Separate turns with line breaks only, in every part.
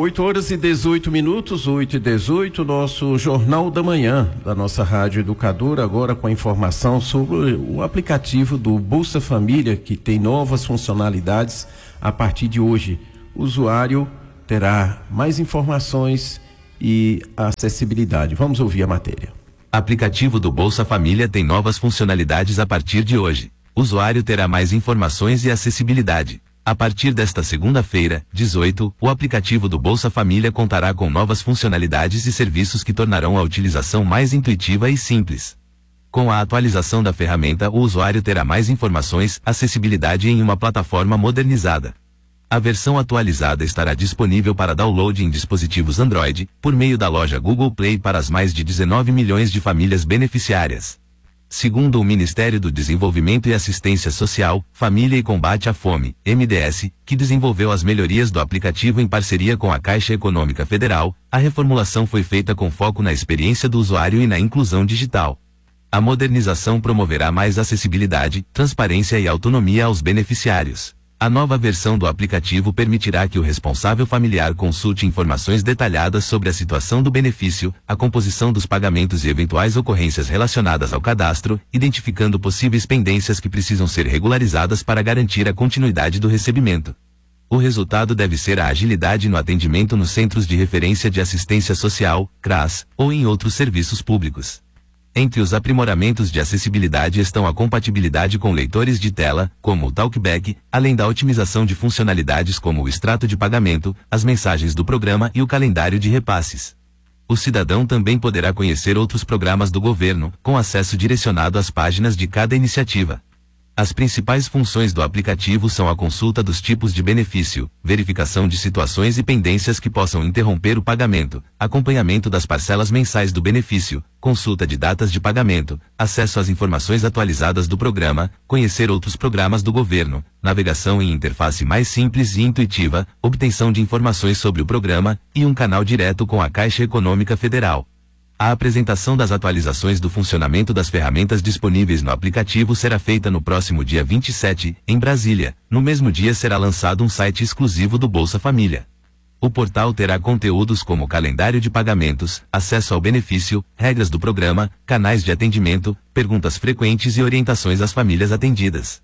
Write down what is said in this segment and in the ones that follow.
8h18, 8h18, nosso Jornal da Manhã, da nossa Rádio Educadora, agora com a informação sobre o aplicativo do Bolsa Família, que tem novas funcionalidades a partir de hoje. O usuário terá mais informações e acessibilidade. Vamos ouvir a matéria.
Aplicativo do Bolsa Família tem novas funcionalidades a partir de hoje. O usuário terá mais informações e acessibilidade. A partir desta segunda-feira, 18, o aplicativo do Bolsa Família contará com novas funcionalidades e serviços que tornarão a utilização mais intuitiva e simples. Com a atualização da ferramenta, o usuário terá mais informações, acessibilidade em uma plataforma modernizada. A versão atualizada estará disponível para download em dispositivos Android, por meio da loja Google Play para as mais de 19 milhões de famílias beneficiárias. Segundo o Ministério do Desenvolvimento e Assistência Social, Família e Combate à Fome, MDS, que desenvolveu as melhorias do aplicativo em parceria com a Caixa Econômica Federal, a reformulação foi feita com foco na experiência do usuário e na inclusão digital. A modernização promoverá mais acessibilidade, transparência e autonomia aos beneficiários. A nova versão do aplicativo permitirá que o responsável familiar consulte informações detalhadas sobre a situação do benefício, a composição dos pagamentos e eventuais ocorrências relacionadas ao cadastro, identificando possíveis pendências que precisam ser regularizadas para garantir a continuidade do recebimento. O resultado deve ser a agilidade no atendimento nos Centros de Referência de Assistência Social, CRAS, ou em outros serviços públicos. Entre os aprimoramentos de acessibilidade estão a compatibilidade com leitores de tela, como o Talkback, além da otimização de funcionalidades como o extrato de pagamento, as mensagens do programa e o calendário de repasses. O cidadão também poderá conhecer outros programas do governo, com acesso direcionado às páginas de cada iniciativa. As principais funções do aplicativo são a consulta dos tipos de benefício, verificação de situações e pendências que possam interromper o pagamento, acompanhamento das parcelas mensais do benefício, consulta de datas de pagamento, acesso às informações atualizadas do programa, conhecer outros programas do governo, navegação em interface mais simples e intuitiva, obtenção de informações sobre o programa e um canal direto com a Caixa Econômica Federal. A apresentação das atualizações do funcionamento das ferramentas disponíveis no aplicativo será feita no próximo dia 27, em Brasília. No mesmo dia será lançado um site exclusivo do Bolsa Família. O portal terá conteúdos como calendário de pagamentos, acesso ao benefício, regras do programa, canais de atendimento, perguntas frequentes e orientações às famílias atendidas.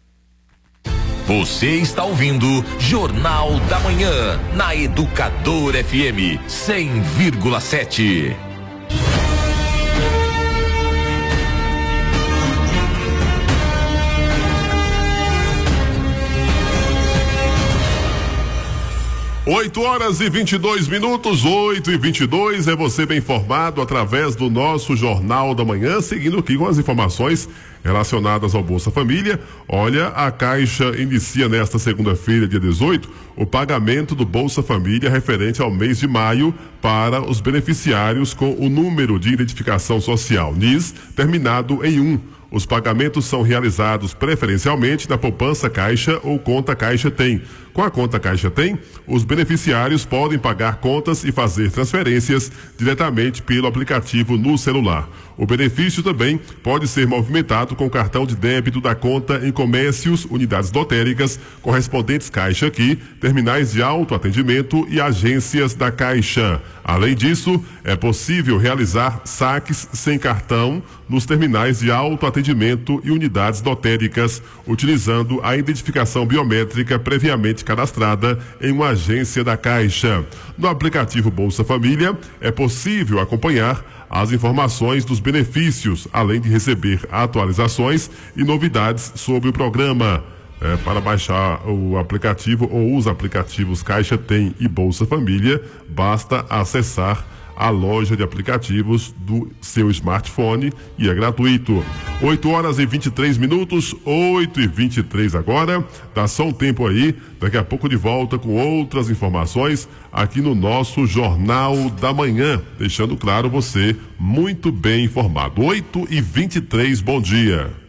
Você está ouvindo Jornal da Manhã, na Educadora FM 100,7.
Oito horas e 22 minutos, 8h22, é você bem informado através do nosso Jornal da Manhã, seguindo aqui com as informações relacionadas ao Bolsa Família. Olha, a Caixa inicia nesta segunda-feira, dia 18, o pagamento do Bolsa Família referente ao mês de maio para os beneficiários com o número de identificação social, NIS, terminado em 1. Os pagamentos são realizados preferencialmente na poupança Caixa ou conta Caixa Tem. Com a conta Caixa Tem, os beneficiários podem pagar contas e fazer transferências diretamente pelo aplicativo no celular. O benefício também pode ser movimentado com cartão de débito da conta em comércios, unidades lotéricas, correspondentes Caixa Aqui, terminais de autoatendimento e agências da Caixa. Além disso, é possível realizar saques sem cartão nos terminais de autoatendimento e unidades lotéricas, utilizando a identificação biométrica previamente cadastrada em uma agência da Caixa. No aplicativo Bolsa Família, é possível acompanhar as informações dos benefícios, além de receber atualizações e novidades sobre o programa. Para baixar o aplicativo ou os aplicativos Caixa Tem e Bolsa Família, basta acessar a loja de aplicativos do seu smartphone e é gratuito. 8 horas e 23 minutos, 8h23 agora. Dá só um tempo aí, daqui a pouco de volta com outras informações aqui no nosso Jornal da Manhã, deixando claro você muito bem informado. 8h23, bom dia.